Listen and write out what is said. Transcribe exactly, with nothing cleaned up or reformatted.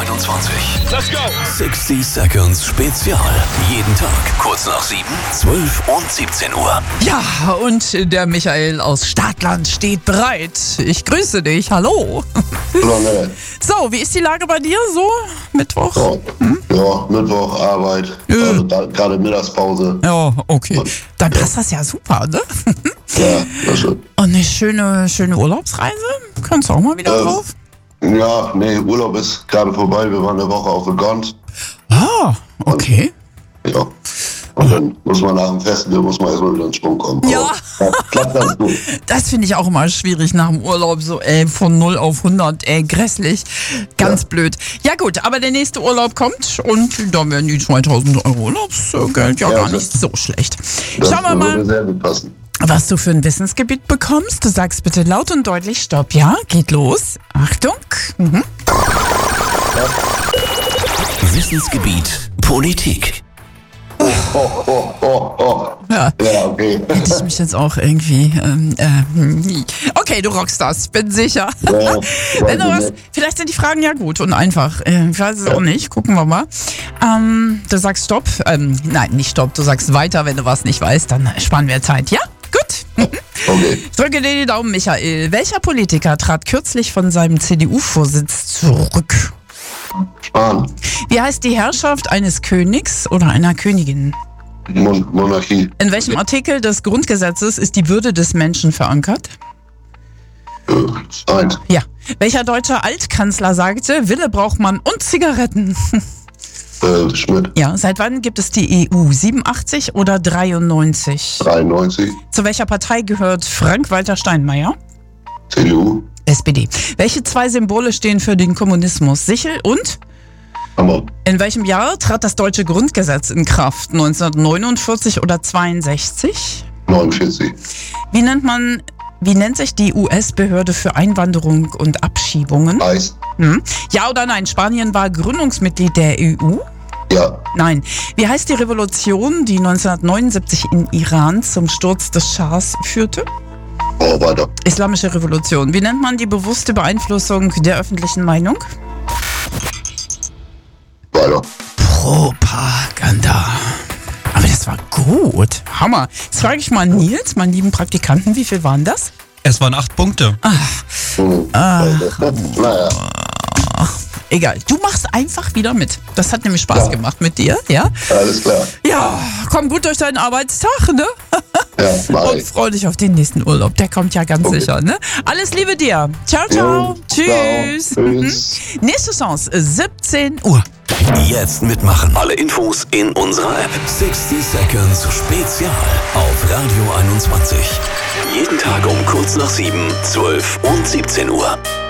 einundzwanzig. Let's go! sechzig Seconds Spezial. Jeden Tag kurz nach sieben, zwölf und siebzehn Uhr. Ja, und der Michael aus Stadtland steht bereit. Ich grüße dich. Hallo. Hallo. So, wie ist die Lage bei dir so? Mittwoch? Ja, Hm? ja Mittwoch, Arbeit, Ja. also da- gerade Mittagspause. Ja, okay. Dann passt das ja super, ne? Ja, das stimmt. Und eine schöne, schöne Urlaubsreise? Kannst du auch mal wieder Ähm, drauf? Ja, nee, Urlaub ist gerade vorbei. Wir waren eine Woche auf der Gond. Ah, okay. Ja. Und dann muss man nach dem Festival, muss man erstmal wieder in Schwung kommen. Ja. Aber, ja, klappt ganz gut. Das finde ich auch immer schwierig nach dem Urlaub, so ey, von null auf hundert, ey, grässlich, ganz Ja. blöd. Ja gut, aber der nächste Urlaub kommt und dann werden die zweitausend Euro Urlaubsgeld ja Ja, gar das- nicht so schlecht. Das Schauen wir würde mal, sehr gut passen. was du für ein Wissensgebiet bekommst. Du sagst bitte laut und deutlich Stopp, ja? Geht los. Achtung. Mhm. Wissensgebiet Politik. Oh, oh, oh, oh. Ja. Ja, okay. Hätte ich mich jetzt auch irgendwie. Ähm, äh, okay, du rockst das, bin sicher. Ja, Wenn du weiß ich was, nicht. vielleicht sind die Fragen ja gut und einfach. Äh, Ich weiß es auch nicht. Gucken wir mal. Ähm, du sagst Stopp. Ähm, nein, nicht Stopp. Du sagst weiter, wenn du was nicht weißt. Dann sparen wir Zeit. Ja? Gut. Okay. Ich drücke dir die Daumen, Michael. Welcher Politiker trat kürzlich von seinem C D U-Vorsitz zurück? Spahn. Wie heißt die Herrschaft eines Königs oder einer Königin? Mon Monarchie. In welchem Artikel des Grundgesetzes ist die Würde des Menschen verankert? Äh, Eins. Ja. Welcher deutsche Altkanzler sagte, Wille braucht man und Zigaretten? Äh, Schmidt. Ja, seit wann gibt es die E U? siebenundachtzig oder dreiundneunzig? dreiundneunzig. Zu welcher Partei gehört Frank-Walter Steinmeier? C D U. S P D. Welche zwei Symbole stehen für den Kommunismus? Sichel und? Hammer. In welchem Jahr trat das deutsche Grundgesetz in Kraft? neunzehnhundertneunundvierzig oder zweiundsechzig? neunundvierzig. Wie nennt man, wie nennt sich die U S-Behörde für Einwanderung und Abschiebungen? Eis. Hm? Ja oder nein? Spanien war Gründungsmitglied der E U? Ja. Nein. Wie heißt die Revolution, die neunzehnhundertneunundsiebzig in Iran zum Sturz des Schahs führte? Oh, weiter. Islamische Revolution. Wie nennt man die bewusste Beeinflussung der öffentlichen Meinung? Weiter. Propaganda. Aber das war gut. Hammer. Jetzt frage ich mal Nils, meinen lieben Praktikanten, wie viel waren das? Es waren acht Punkte. Hm. Ah. Naja. Egal. Du machst einfach wieder mit. Das hat nämlich Spaß Ja. gemacht mit dir, ja? Alles klar. Ja, komm gut durch deinen Arbeitstag, ne? Ja, mach Und ich. freu dich auf den nächsten Urlaub. Der kommt ja ganz Okay. sicher, ne? Alles Liebe dir. Ciao, ciao. Jo, Tschüss. ciao. Tschüss. Mhm. Nächste Chance, siebzehn Uhr. Jetzt mitmachen. Alle Infos in unserer App. sechzig Seconds Spezial auf Radio einundzwanzig. Jeden Tag um kurz nach sieben, zwölf und siebzehn Uhr.